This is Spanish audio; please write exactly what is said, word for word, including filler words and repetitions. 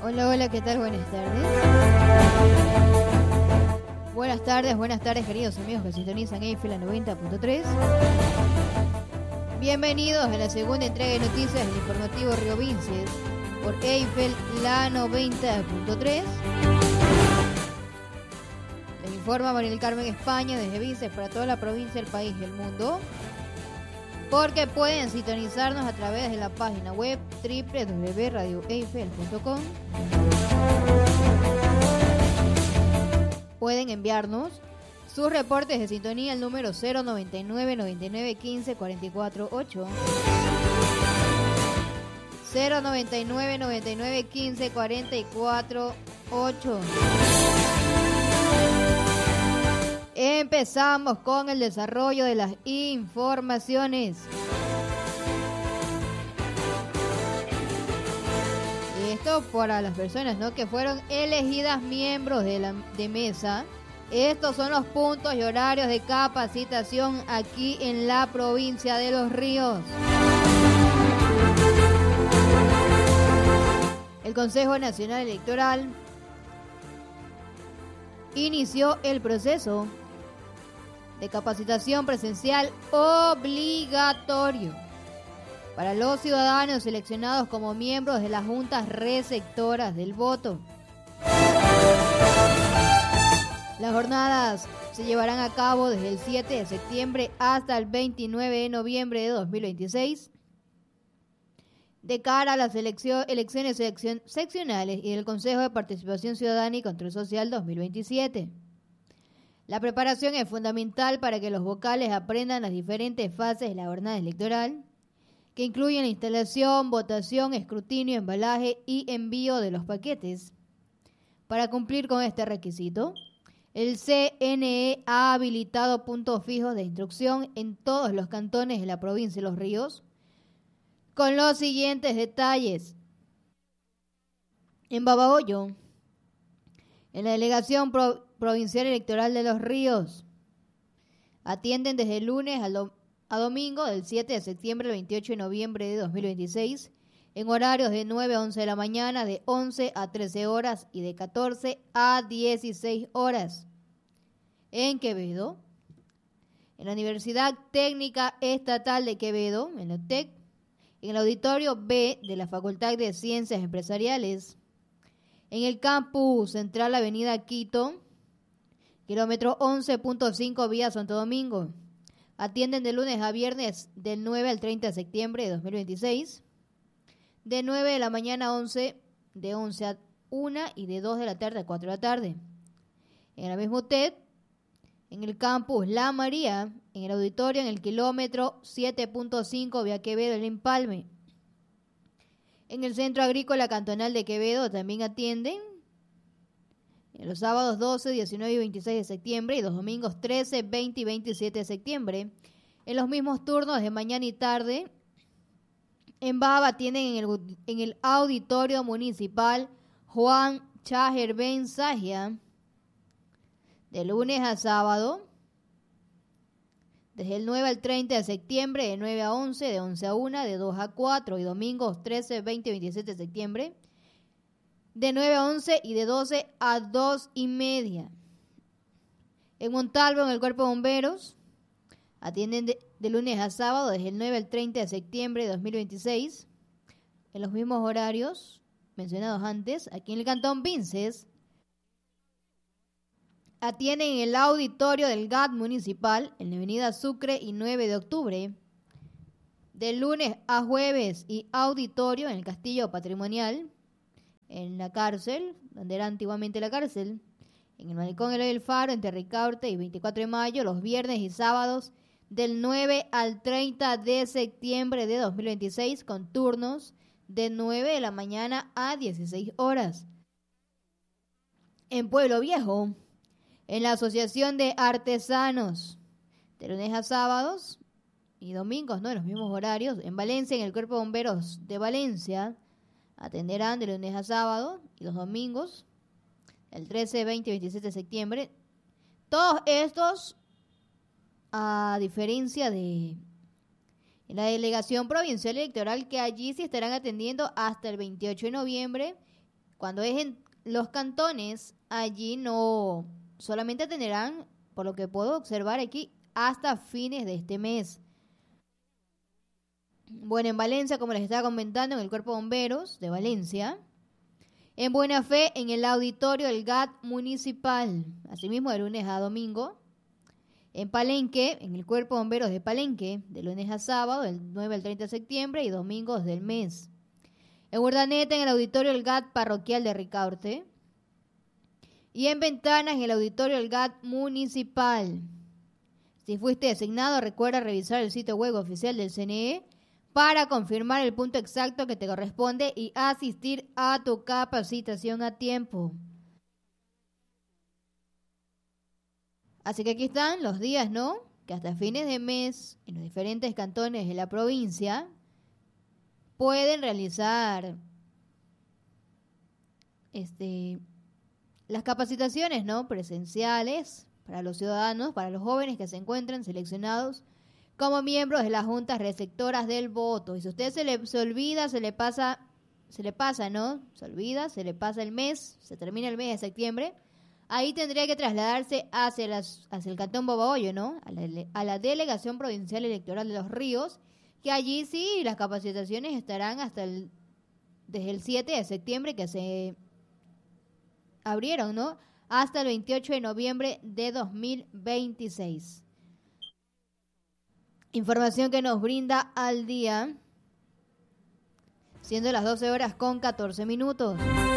Hola, hola, ¿qué tal? Buenas tardes. Buenas tardes, buenas tardes, queridos amigos que sintonizan Eiffel a noventa punto tres. Bienvenidos a la segunda entrega de noticias del informativo Río Vinces por Eiffel la noventa punto tres. Les informa María Carmen España desde Vinces para toda la provincia, el país y el mundo. Porque pueden sintonizarnos a través de la página web doble u doble u doble u punto radio eiffel punto com. Pueden enviarnos sus reportes de sintonía al número cero noventa y nueve, noventa y nueve, quince, cuarenta y cuatro, ocho. cero noventa y nueve, noventa y nueve, quince, cuarenta y cuatro, ocho. Empezamos con el desarrollo de las informaciones. Esto para las personas, ¿no?, que fueron elegidas miembros de la de mesa. Estos son los puntos y horarios de capacitación aquí en la provincia de Los Ríos. El Consejo Nacional Electoral inició el proceso de capacitación presencial obligatorio para los ciudadanos seleccionados como miembros de las juntas receptoras del voto. Las jornadas se llevarán a cabo desde el siete de septiembre hasta el veintinueve de noviembre de dos mil veintiséis, de cara a las elección, elecciones seleccion, seccionales y del Consejo de Participación Ciudadana y Control Social dos mil veintisiete. La preparación es fundamental para que los vocales aprendan las diferentes fases de la jornada electoral, que incluyen la instalación, votación, escrutinio, embalaje y envío de los paquetes. Para cumplir con este requisito, el C N E ha habilitado puntos fijos de instrucción en todos los cantones de la provincia de Los Ríos, con los siguientes detalles. En Babahoyo, en la Delegación Pro- Provincial Electoral de Los Ríos, atienden desde el lunes a, do- a domingo del siete de septiembre al veintiocho de noviembre de dos mil veintiséis, en horarios de nueve a once de la mañana, de once a trece horas y de catorce a dieciséis horas. En Quevedo, en la Universidad Técnica Estatal de Quevedo, en la U T E C, en el Auditorio B de la Facultad de Ciencias Empresariales, en el Campus Central Avenida Quito, kilómetro once punto cinco vía Santo Domingo. Atienden de lunes a viernes del nueve al treinta de septiembre de dos mil veintiséis, de nueve de la mañana a once, de once a una y de dos de la tarde a cuatro de la tarde. En la misma U T E D, en el Campus La María, en el auditorio en el kilómetro siete punto cinco vía Quevedo, el Empalme. En el Centro Agrícola Cantonal de Quevedo también atienden en los sábados doce, diecinueve y veintiséis de septiembre y los domingos trece, veinte y veintisiete de septiembre. En los mismos turnos de mañana y tarde, en Baba atienden en el, en el Auditorio Municipal Juan Chajer Ben Sajia, de lunes a sábado, desde el nueve al treinta de septiembre, de nueve a once, de once a una, de dos a cuatro, y domingos trece, veinte y veintisiete de septiembre, de nueve a once y de doce a dos y media. En Montalvo, en el Cuerpo de Bomberos, atienden de, de lunes a sábado, desde el nueve al treinta de septiembre de dos mil veintiséis, en los mismos horarios mencionados antes. Aquí en el Cantón Vinces, atienden en el auditorio del G A T municipal, en la avenida Sucre y nueve de octubre, de lunes a jueves, y auditorio en el Castillo Patrimonial, en la cárcel, donde era antiguamente la cárcel, en el Malecón Eloy del Faro, entre Ricaurte y veinticuatro de mayo, los viernes y sábados, del nueve al treinta de septiembre de dos mil veintiséis, con turnos de nueve de la mañana a dieciséis horas. En Pueblo Viejo, en la Asociación de Artesanos, de lunes a sábados y domingos, ¿no?, en los mismos horarios. En Valencia, en el Cuerpo de Bomberos de Valencia, atenderán de lunes a sábado y los domingos, el trece, veinte y veintisiete de septiembre. Todos estos, a diferencia de la Delegación Provincial Electoral, que allí se estarán atendiendo hasta el veintiocho de noviembre, Cuando es en los cantones, allí no solamente tendrán, por lo que puedo observar aquí, hasta fines de este mes. Bueno, en Valencia, como les estaba comentando, en el Cuerpo de Bomberos de Valencia. En Buena Fe, en el auditorio del G A T municipal, asimismo de lunes a domingo. En Palenque, en el Cuerpo de Bomberos de Palenque, de lunes a sábado, del nueve al treinta de septiembre y domingos del mes. En Urdaneta, en el auditorio del G A T parroquial de Ricaurte. Y en Ventanas, en el auditorio del G A T municipal. Si fuiste designado, recuerda revisar el sitio web oficial del C N E para confirmar el punto exacto que te corresponde y asistir a tu capacitación a tiempo. Así que aquí están los días, ¿no? Que hasta fines de mes, en los diferentes cantones de la provincia, pueden realizar este, las capacitaciones, ¿no? Presenciales para los ciudadanos, para los jóvenes que se encuentran seleccionados como miembros de las juntas receptoras del voto. Y si a usted se le se olvida, se le pasa, se le pasa, ¿no? Se olvida, se le pasa el mes, se termina el mes de septiembre, ahí tendría que trasladarse hacia, las, hacia el Cantón Babahoyo, ¿no? A la, a la Delegación Provincial Electoral de Los Ríos, que allí sí las capacitaciones estarán hasta el, desde el siete de septiembre que se abrieron, ¿no? Hasta el veintiocho de noviembre de dos mil veintiséis. Información que nos brinda Al Día, siendo las doce horas con catorce minutos.